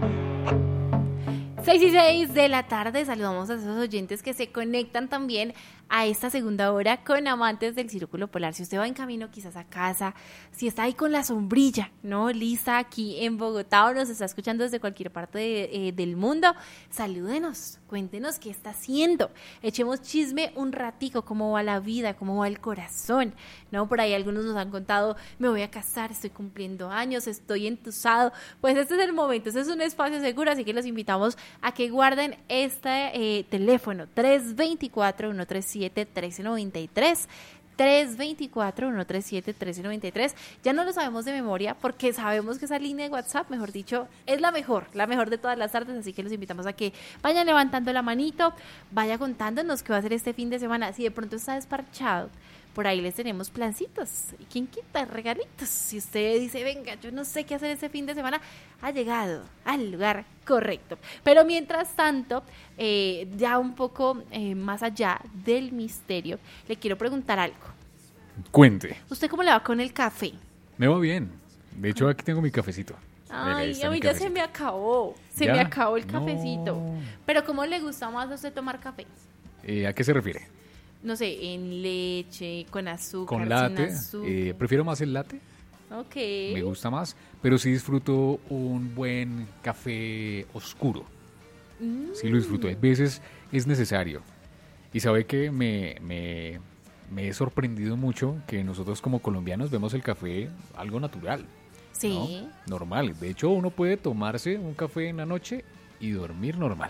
6:06 de la tarde, saludamos a esos oyentes que se conectan también a esta segunda hora con amantes del Círculo Polar. Si usted va en camino quizás a casa, si está ahí con la sombrilla, ¿no? Lista aquí en Bogotá o nos está escuchando desde cualquier parte del mundo, salúdenos, cuéntenos qué está haciendo, echemos chisme un ratico, cómo va la vida, cómo va el corazón, ¿no? Por ahí algunos nos han contado, me voy a casar, estoy cumpliendo años, estoy entusado. Pues este es el momento, este es un espacio seguro, así que los invitamos a que guarden este teléfono 324-137-1393, 324-137-1393. Ya no lo sabemos de memoria porque sabemos que esa línea de WhatsApp, mejor dicho, es la mejor de todas las tardes, así que los invitamos a que vayan levantando la manito, vaya contándonos qué va a hacer este fin de semana. Si de pronto está desparchado, por ahí les tenemos plancitos. ¿Y quién quita? Regalitos. Si usted dice, venga, yo no sé qué hacer este fin de semana, ha llegado al lugar correcto. Pero mientras tanto, ya un poco más allá del misterio, le quiero preguntar algo. Cuente. ¿Usted cómo le va con el café? Me va bien. De hecho, aquí tengo mi cafecito. Ay, a mí ya se me acabó. Se me acabó el cafecito. No. Pero ¿cómo le gusta más a usted tomar café? ¿A qué se refiere? No sé, en leche, con azúcar, con latte, sin azúcar. Prefiero más el latte. Ok. Me gusta más, pero sí disfruto un buen café oscuro. Sí lo disfruto. A veces es necesario. Y sabe que me he sorprendido mucho que nosotros como colombianos vemos el café algo natural. Sí. ¿No? Normal. De hecho, uno puede tomarse un café en la noche y dormir normal.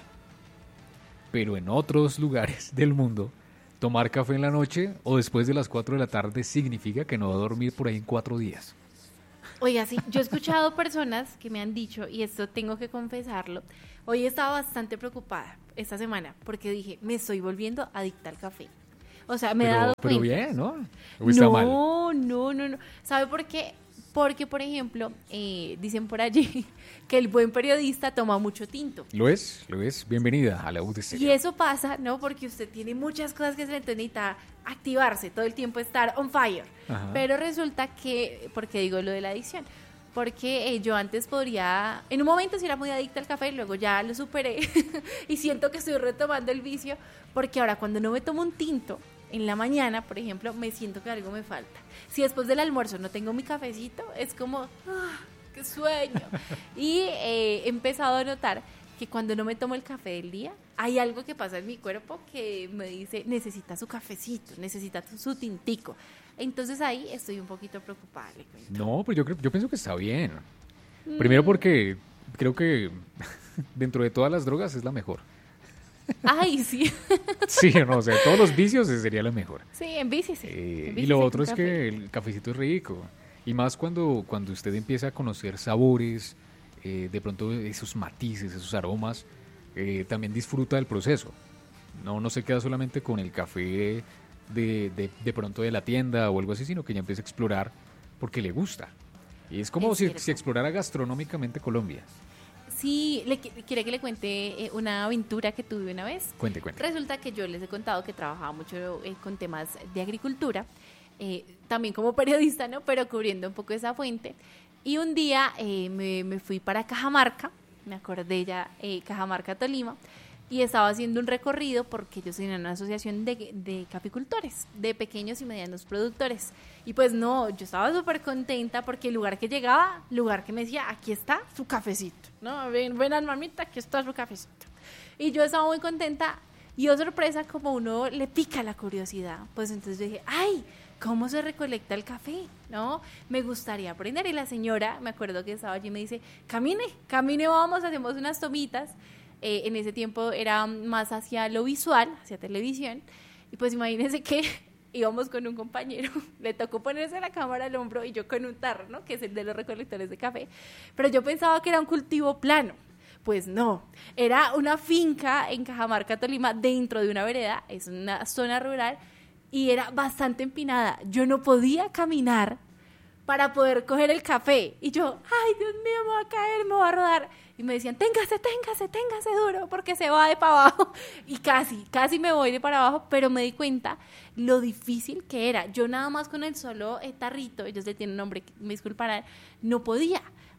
Pero en otros lugares del mundo, tomar café en la noche o después de las 4 de la tarde significa que no va a dormir por ahí en 4 días. Oiga, sí, yo he escuchado personas que me han dicho, y esto tengo que confesarlo, hoy estaba bastante preocupada esta semana porque dije, me estoy volviendo adicta al café. O sea, me he dado cuenta. Pero bien, ¿no? ¿O está mal? No. ¿Sabe por qué? Porque, por ejemplo, dicen por allí que el buen periodista toma mucho tinto. Lo es. Bienvenida a la UDC. Y eso pasa, ¿no? Porque usted tiene muchas cosas que se le necesita activarse, todo el tiempo estar on fire. Ajá. Pero resulta que, porque digo lo de la adicción, porque yo antes podría, en un momento sí era muy adicta al café, luego ya lo superé y siento que estoy retomando el vicio, porque ahora cuando no me tomo un tinto en la mañana, por ejemplo, me siento que algo me falta. Si después del almuerzo no tengo mi cafecito, es como, ¡qué sueño! Y he empezado a notar que cuando no me tomo el café del día, hay algo que pasa en mi cuerpo que me dice, necesita su cafecito, necesita su tintico. Entonces ahí estoy un poquito preocupada, le cuento. No, pues yo pienso que está bien. Primero porque creo que dentro de todas las drogas es la mejor. Ay, sí. Sí, no, o sea, todos los vicios sería la mejor. Sí, en bici sí. Y lo otro es que el cafecito es rico. Y más cuando usted empieza a conocer sabores, de pronto esos matices, esos aromas, también disfruta del proceso. No se queda solamente con el café de pronto de la tienda o algo así, sino que ya empieza a explorar porque le gusta. Y es como si explorara gastronómicamente Colombia. Sí, quiere que le cuente una aventura que tuve una vez. Cuente. Resulta que yo les he contado que trabajaba mucho con temas de agricultura, también como periodista, ¿no? Pero cubriendo un poco esa fuente. Y un día me fui para Cajamarca, me acordé ya, Cajamarca, Tolima, y estaba haciendo un recorrido porque yo soy en una asociación de caficultores, de pequeños y medianos productores. Y pues no, yo estaba súper contenta porque el lugar que llegaba, lugar que me decía, aquí está su cafecito, ¿no? Ven mamita, aquí está su cafecito. Y yo estaba muy contenta y oh sorpresa, como uno le pica la curiosidad, pues entonces yo dije, ¡ay! ¿Cómo se recolecta el café? ¿No? Me gustaría aprender. Y la señora, me acuerdo que estaba allí y me dice, camine, vamos, hacemos unas tomitas. En ese tiempo era más hacia lo visual, hacia televisión, y pues imagínense que íbamos con un compañero, le tocó ponerse la cámara al hombro y yo con un tarro, ¿no? Que es el de los recolectores de café, pero yo pensaba que era un cultivo plano. Pues no, era una finca en Cajamarca, Tolima, dentro de una vereda, es una zona rural, y era bastante empinada. Yo no podía caminar para poder coger el café. Y yo, ay, Dios mío, me voy a caer, me voy a rodar. Y me decían, téngase duro, porque se va de para abajo. Y casi me voy de para abajo, pero me di cuenta lo difícil que era. Yo nada más con el solo tarrito, ellos le tienen un nombre, me disculparán, no podía.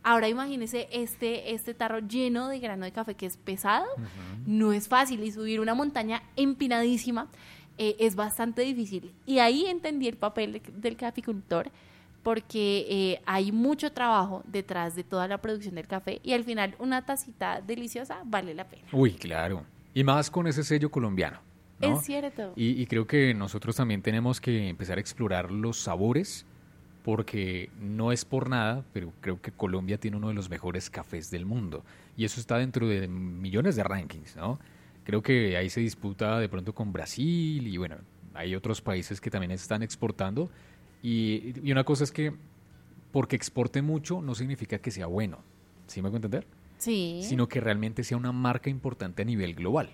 Ahora imagínese este tarro lleno de grano de café que es pesado, no es fácil, y subir una montaña empinadísima es bastante difícil. Y ahí entendí el papel del caficultor, porque hay mucho trabajo detrás de toda la producción del café y al final una tacita deliciosa vale la pena. Uy, claro. Y más con ese sello colombiano, ¿no? Es cierto. Y creo que nosotros también tenemos que empezar a explorar los sabores, porque no es por nada, pero creo que Colombia tiene uno de los mejores cafés del mundo. Y eso está dentro de millones de rankings, ¿no? Creo que ahí se disputa de pronto con Brasil y bueno, hay otros países que también están exportando. Y una cosa es que porque exporte mucho no significa que sea bueno, ¿sí me hago entender? Sí. Sino que realmente sea una marca importante a nivel global.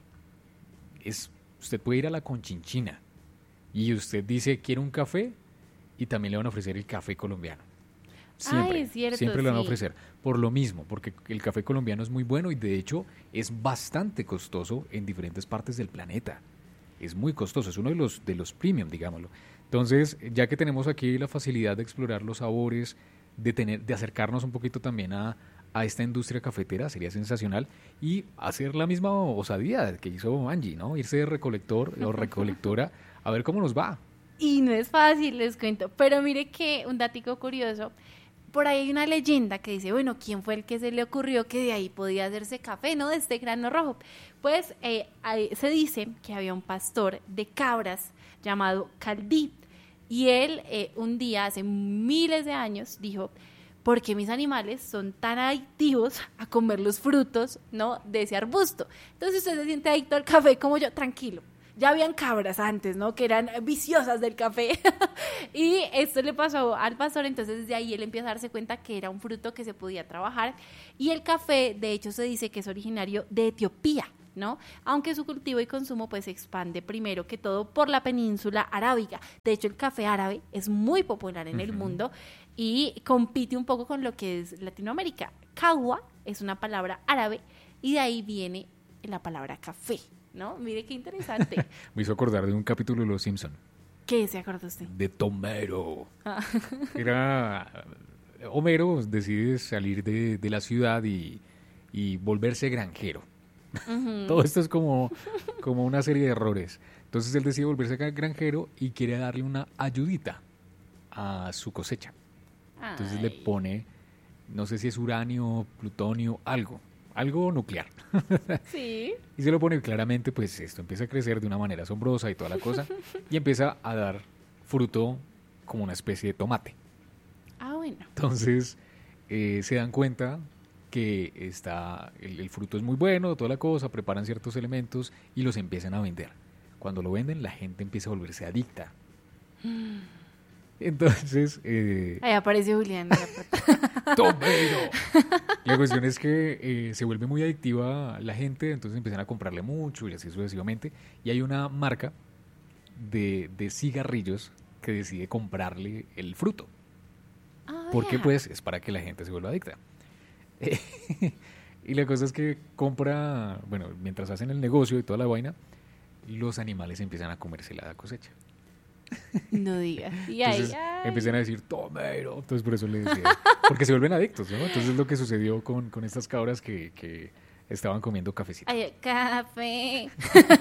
Usted puede ir a la Conchinchina y usted dice, quiero un café, y también le van a ofrecer el café colombiano. Siempre, es cierto, siempre le van a sí. ofrecer. Por lo mismo, porque el café colombiano es muy bueno y de hecho es bastante costoso en diferentes partes del planeta. Es muy costoso, es uno de los premium, digámoslo. Entonces, ya que tenemos aquí la facilidad de explorar los sabores, de acercarnos un poquito también a esta industria cafetera, sería sensacional, y hacer la misma osadía que hizo Angie, ¿no? Irse de recolector o recolectora a ver cómo nos va. Y no es fácil, les cuento. Pero mire que un datico curioso, por ahí hay una leyenda que dice, bueno, ¿quién fue el que se le ocurrió que de ahí podía hacerse café, ¿no? De este grano rojo. Pues se dice que había un pastor de cabras llamado Caldí. Y él un día, hace miles de años, dijo, ¿por qué mis animales son tan adictivos a comer los frutos, ¿no? De ese arbusto? Entonces usted se siente adicto al café como yo, tranquilo. Ya habían cabras antes, ¿no? Que eran viciosas del café. Y esto le pasó al pastor, entonces desde ahí él empieza a darse cuenta que era un fruto que se podía trabajar. Y el café, de hecho, se dice que es originario de Etiopía, ¿no? Aunque su cultivo y consumo pues se expande primero que todo por la península arábiga. De hecho, el café árabe es muy popular en el mundo y compite un poco con lo que es Latinoamérica. Kahwa es una palabra árabe y de ahí viene la palabra café, ¿no? Mire qué interesante. Me hizo acordar de un capítulo de Los Simpson. ¿Qué se acuerda usted? De Tomero. Homero decide salir de la ciudad y volverse granjero. Todo esto es como una serie de errores. Entonces él decide volverse granjero y quiere darle una ayudita a su cosecha. Entonces le pone, no sé si es uranio, plutonio, algo nuclear. Sí. Y se lo pone, claramente pues esto empieza a crecer de una manera asombrosa y toda la cosa, y empieza a dar fruto como una especie de tomate. Bueno. Entonces se dan cuenta que el fruto es muy bueno, toda la cosa, preparan ciertos elementos y los empiezan a vender. Cuando lo venden, la gente empieza a volverse adicta. Entonces... ahí aparece Julián. ¡Tomero! La cuestión es que se vuelve muy adictiva la gente, entonces empiezan a comprarle mucho y así sucesivamente. Y hay una marca de cigarrillos que decide comprarle el fruto. Porque pues es para que la gente se vuelva adicta. Y la cosa es que compra, bueno, mientras hacen el negocio y toda la vaina, los animales empiezan a comerse la cosecha. No digas. Y entonces ahí, empiezan a decir, Tomero. Entonces por eso le decía, porque se vuelven adictos, ¿no? Entonces es lo que sucedió con estas cabras que estaban comiendo cafecito. Ay, café.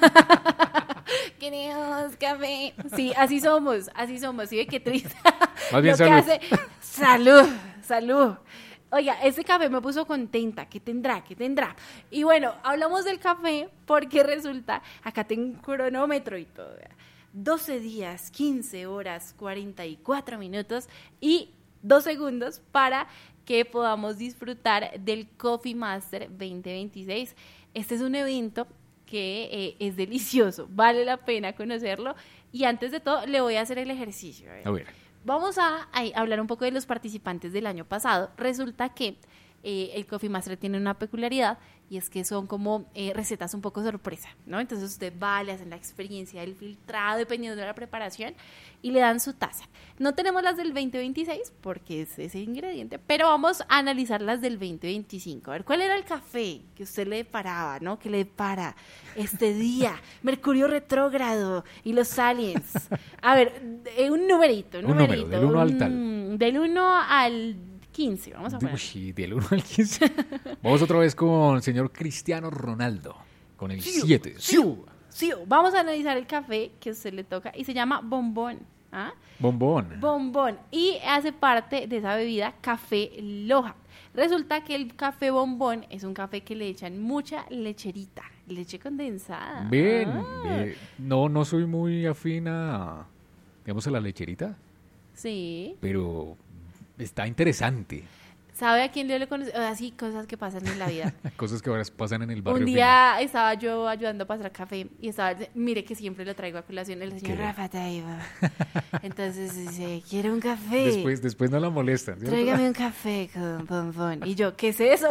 Queremos café. Sí, así somos. Sí, ve qué triste. Más bien lo que salud. Salud. Oiga, este café me puso contenta. ¿Qué tendrá? Y bueno, hablamos del café porque resulta, acá tengo un cronómetro y todo. 12 días, 15 horas, 44 minutos y 2 segundos para que podamos disfrutar del Coffee Master 2026. Este es un evento que es delicioso, vale la pena conocerlo. Y antes de todo, le voy a hacer el ejercicio. A ver. Vamos a hablar un poco de los participantes del año pasado. Resulta que el Coffee Master tiene una peculiaridad y es que son como recetas un poco sorpresa, ¿no? Entonces usted va, le hacen la experiencia del filtrado dependiendo de la preparación y le dan su taza. No tenemos las del 2026 porque es ese ingrediente, pero vamos a analizar las del 2025. A ver, ¿cuál era el café que usted le deparaba, ¿no? Que le depara este día? Mercurio retrógrado y los aliens. A ver, un numerito. Un número, del 1 al tal. Del 1 al 15, vamos a poner. Uy, del 1 al 15. Vamos otra vez con el señor Cristiano Ronaldo, con el 7. Sí, vamos a analizar el café que a usted le toca y se llama bombón. ¿Ah? Bombón. Y hace parte de esa bebida café Loja. Resulta que el café bombón es un café que le echan mucha lecherita, leche condensada. Bien. No soy muy afín digamos, a la lecherita, Sí. pero está interesante. ¿Sabe a quién le conoce? Así, cosas que pasan en la vida. Cosas que ahora pasan en el barrio. Un día estaba yo ayudando a pasar café y mire que siempre lo traigo a colación, el señor ¿Qué? Rafa Taibo. Entonces dice, quiero un café. Después no la molestan, ¿cierto? Tráigame un café con bombón. Y yo, ¿qué es eso?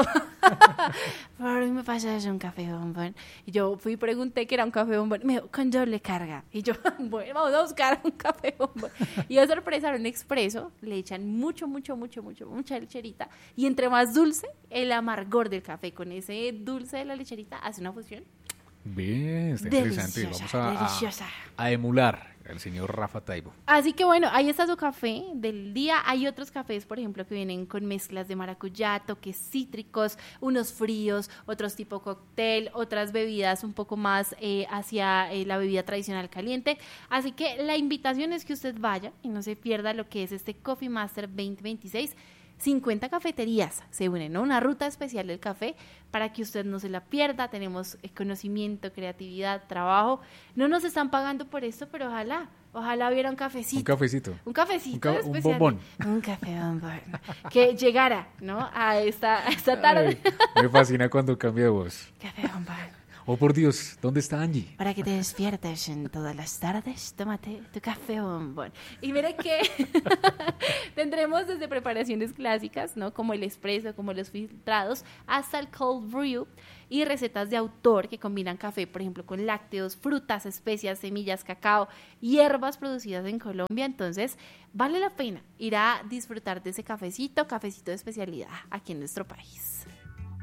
Por mí me pasa eso, un café bombón. Y yo fui y pregunté qué era un café bombón. Me dijo, con doble carga. Y yo, bueno, vamos a buscar un café bombón. Y oh, sorpresa, era un expreso. Le echan mucha lecherita. Y entre más dulce, el amargor del café con ese dulce de la lecherita hace una fusión Bien, está interesante. Deliciosa. A emular al señor Rafa Taibo. Así que bueno, ahí está su café del día. Hay otros cafés, por ejemplo, que vienen con mezclas de maracuyá, toques cítricos, unos fríos, otros tipo cóctel, otras bebidas un poco más hacia la bebida tradicional caliente. Así que la invitación es que usted vaya y no se pierda lo que es este Coffee Master 2026. 50 cafeterías se unen, ¿no? Una ruta especial del café para que usted no se la pierda. Tenemos conocimiento, creatividad, trabajo. No nos están pagando por esto, pero ojalá hubiera un cafecito. Un cafecito. Un especial. bombón. Un café bombón. Que llegara, ¿no? A esta tarde. Ay, me fascina cuando cambia de voz. Café bombón. Oh, por Dios, ¿dónde está Angie? Para que te despiertes en todas las tardes, tómate tu café bombón. Y mire que tendremos desde preparaciones clásicas, ¿no? Como el espresso, como los filtrados, hasta el cold brew y recetas de autor que combinan café, por ejemplo, con lácteos, frutas, especias, semillas, cacao, hierbas producidas en Colombia. Entonces, vale la pena ir a disfrutar de ese cafecito de especialidad aquí en nuestro país.